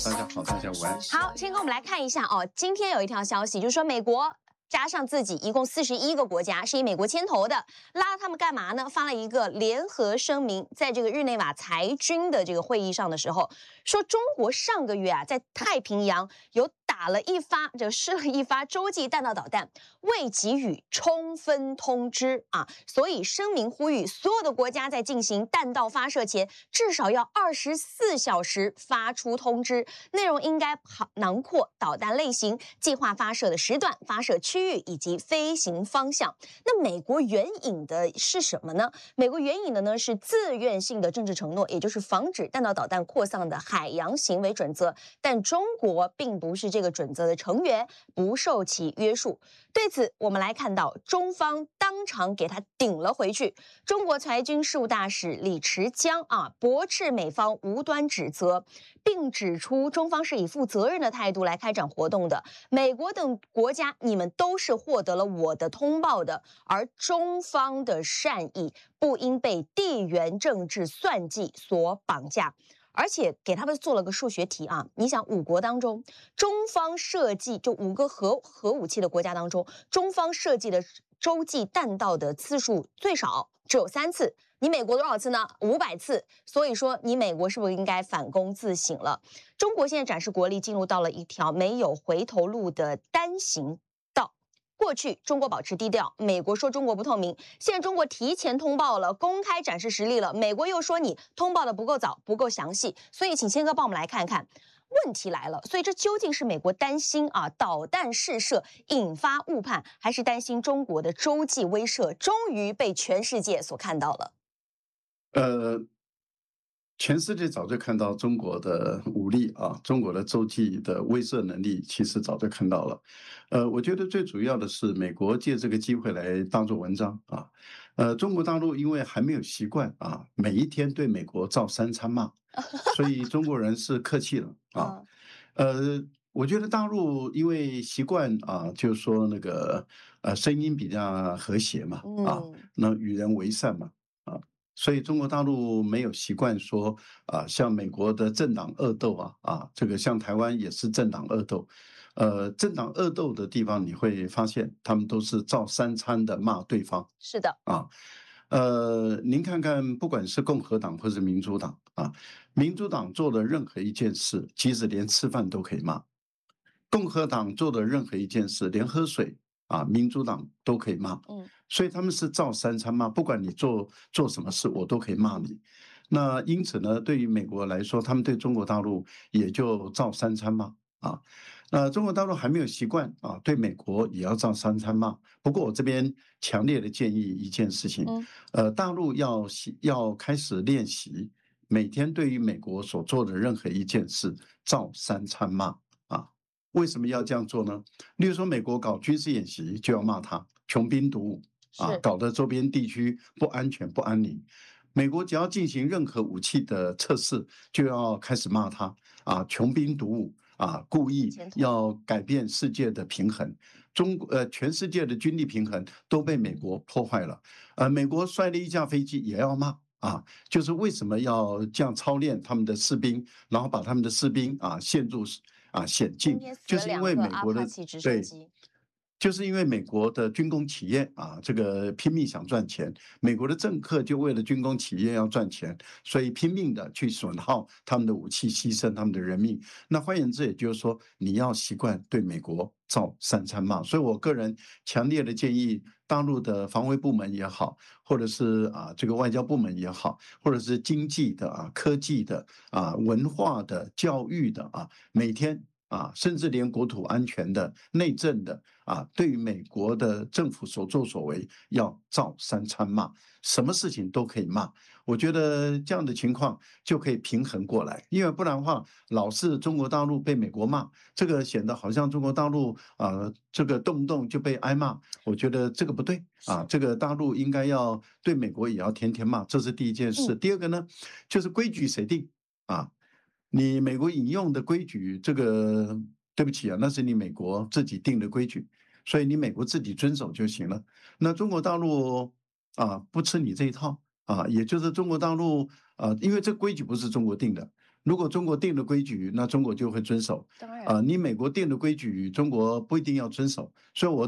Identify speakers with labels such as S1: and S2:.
S1: 大家好，大家午安。
S2: 好，先跟我们来看一下哦，今天有一条消息，就是说美国加上自己一共41个国家是以美国牵头的，拉他们干嘛呢？发了一个联合声明，在这个日内瓦裁军的这个会议上的时候，说中国上个月啊在太平洋有试了一发洲际弹道导弹，未给予充分通知啊，所以声明呼吁所有的国家在进行弹道发射前，至少要24小时发出通知，内容应该囊括导弹类型、计划发射的时段、发射区域以及飞行方向。那美国援引的是什么呢？美国援引的呢是自愿性的政治承诺，也就是防止弹道导弹扩散的海洋行为准则，但中国并不是这个准则的成员，不受其约束。对此，我们来看到中方当场给他顶了回去。中国裁军事务大使李池江驳斥美方无端指责，并指出中方是以负责任的态度来开展活动的。美国等国家，你们都是获得了我的通报的，而中方的善意不应被地缘政治算计所绑架。而且给他们做了个数学题啊，你想5国当中，中方设计就5个核武器的国家当中，中方设计的洲际弹道的次数最少只有3次。你美国多少次呢？500次。所以说，你美国是不是应该反攻自省了？中国现在展示国力，进入到了一条没有回头路的单行道。过去中国保持低调，美国说中国不透明，现在中国提前通报了，公开展示实力了，美国又说你通报的不够早，不够详细。所以请谦哥帮我们来看看。问题来了，所以这究竟是美国担心导弹试射引发误判，还是担心中国的洲际威慑终于被全世界所看到了？
S1: 全世界早就看到中国的武力中国的洲际的威慑能力，其实早就看到了。我觉得最主要的是美国借这个机会来当做文章中国大陆因为还没有习惯每一天对美国照三餐骂，所以中国人是客气了我觉得大陆因为习惯就是说那个声音比较和谐嘛那与人为善嘛所以中国大陆没有习惯说像美国的政党恶斗这个像台湾也是政党恶斗，政党恶斗的地方你会发现他们都是照三餐的骂对方。
S2: 是的
S1: 您看看，不管是共和党或是民主党民主党做的任何一件事，即使连吃饭都可以骂；共和党做的任何一件事，连喝水民主党都可以骂。所以他们是照三餐骂，不管你做什么事，我都可以骂你。那因此呢，对于美国来说，他们对中国大陆也就照三餐骂中国大陆还没有习惯对美国也要照三餐骂。不过我这边强烈的建议一件事情，大陆要开始练习，每天对于美国所做的任何一件事照三餐骂为什么要这样做呢？例如说，美国搞军事演习就要骂他穷兵黩武搞得周边地区不安全不安宁。美国只要进行任何武器的测试，就要开始骂他穷兵黩武故意要改变世界的平衡。全世界的军力平衡都被美国破坏了。美国摔了一架飞机也要骂就是为什么要这样操练他们的士兵，然后把他们的士兵陷入险境，就是因为美国的对。就是因为美国的军工企业这个拼命想赚钱，美国的政客就为了军工企业要赚钱，所以拼命的去损耗他们的武器，牺牲他们的人命。那换言之，也就是说，你要习惯对美国照三餐骂。所以我个人强烈的建议，大陆的防卫部门也好，或者是这个外交部门也好，或者是经济的科技的文化的、教育的每天甚至连国土安全的、内政的对于美国的政府所作所为要照三餐骂，什么事情都可以骂。我觉得这样的情况就可以平衡过来，因为不然的话，老是中国大陆被美国骂，这个显得好像中国大陆这个动不动就被挨骂，我觉得这个不对这个大陆应该要对美国也要天天骂，这是第一件事。第二个呢，就是规矩谁定你美国引用的规矩，这个对不起那是你美国自己定的规矩，所以你美国自己遵守就行了。那中国大陆不吃你这一套也就是中国大陆因为这规矩不是中国定的， 如果中国定的规矩，那中国就会遵守。
S2: 当然，
S1: 你美国定的规矩，中国不一定要遵守。所以我